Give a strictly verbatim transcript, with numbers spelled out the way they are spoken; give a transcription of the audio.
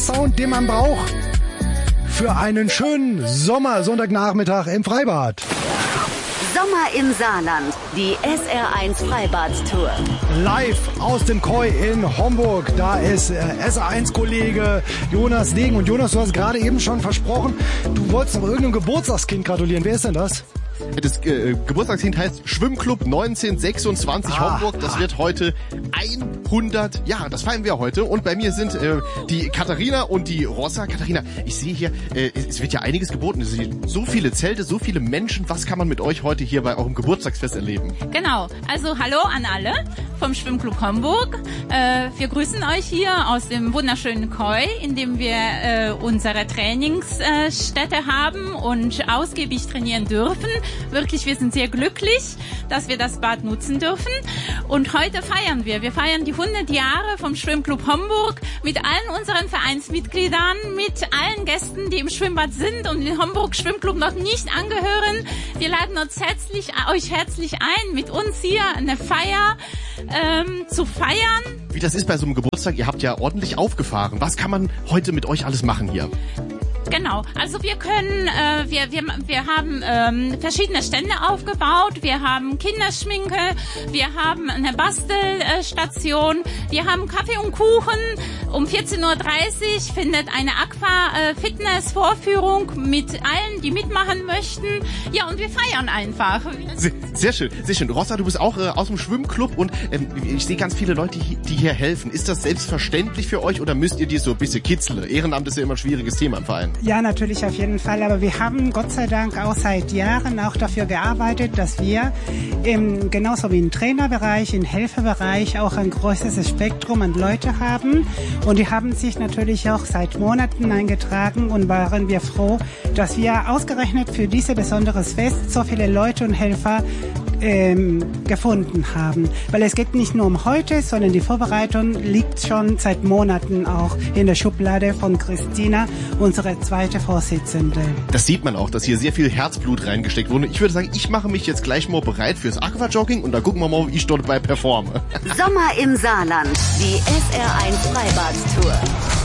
Sound, den man braucht für einen schönen Sommer-Sonntagnachmittag im Freibad. Sommer im Saarland, die S R eins Freibad-Tour. Live aus dem Koi in Homburg. Da ist äh, S R eins Kollege Jonas Degen. Und Jonas, du hast gerade eben schon versprochen, du wolltest noch irgendeinem Geburtstagskind gratulieren. Wer ist denn das? Das äh, Geburtstagskind heißt Schwimmclub neunzehnhundertsechsundzwanzig ah, Homburg. Das ah. wird heute hundert Jahre. Das feiern wir heute. Und bei mir sind äh, die Katharina und die Rossa. Katharina, ich sehe hier, äh, es wird ja einiges geboten. Es sind so viele Zelte, so viele Menschen. Was kann man mit euch heute hier bei eurem Geburtstagsfest erleben? Genau. Also hallo an alle vom Schwimmclub Homburg. Äh, wir grüßen euch hier aus dem wunderschönen Koi, in dem wir äh, unsere Trainingsstätte äh, haben und ausgiebig trainieren dürfen. Wirklich, wir sind sehr glücklich, dass wir das Bad nutzen dürfen. Und heute feiern wir. Wir feiern die hundert Jahre vom Schwimmclub Homburg mit allen unseren Vereinsmitgliedern, mit allen Gästen, die im Schwimmbad sind und den Homburg Schwimmclub noch nicht angehören. Wir laden uns herzlich, euch herzlich ein, mit uns hier eine Feier ähm, zu feiern. Wie das ist bei so einem Geburtstag, ihr habt ja ordentlich aufgefahren. Was kann man heute mit euch alles machen hier? Genau, also wir können, äh, wir, wir, wir haben ähm, verschiedene Stände aufgebaut, wir haben Kinderschminke, wir haben eine Bastelstation, wir haben Kaffee und Kuchen. Um vierzehn Uhr dreißig findet eine Aqua-Fitness-Vorführung mit allen, die mitmachen möchten. Ja, und wir feiern einfach. Sehr, sehr schön, sehr schön. Rossa, du bist auch äh, aus dem Schwimmclub und ähm, ich sehe ganz viele Leute, die, die hier helfen. Ist das selbstverständlich für euch oder müsst ihr die so ein bisschen kitzeln? Ehrenamt ist ja immer ein schwieriges Thema im Verein. Ja, natürlich auf jeden Fall, aber wir haben Gott sei Dank auch seit Jahren auch dafür gearbeitet, dass wir im, genauso wie im Trainerbereich, im Helferbereich auch ein größeres Spektrum an Leute haben und die haben sich natürlich auch seit Monaten eingetragen und waren wir froh, dass wir ausgerechnet für dieses besonderes Fest so viele Leute und Helfer Ähm, gefunden haben. Weil es geht nicht nur um heute, sondern die Vorbereitung liegt schon seit Monaten auch in der Schublade von Christina, unsere zweite Vorsitzende. Das sieht man auch, dass hier sehr viel Herzblut reingesteckt wurde. Ich würde sagen, ich mache mich jetzt gleich mal bereit fürs Aquajogging und dann gucken wir mal, wie ich dort bei performe. Sommer im Saarland, die S R eins Freibad-Tour.